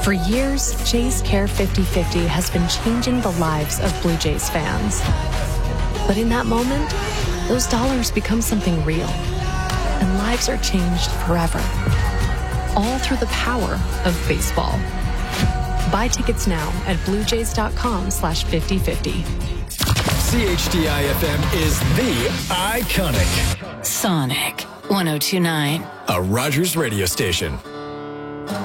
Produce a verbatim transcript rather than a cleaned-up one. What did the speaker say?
For years, Jays Care fifty fifty has been changing the lives of Blue Jays fans. But in that moment, those dollars become something real, and lives are changed forever. All through the power of baseball. Buy tickets now at bluejays.com slash 5050. C H D I F M is the iconic Sonic one oh two point nine. A Rogers radio station.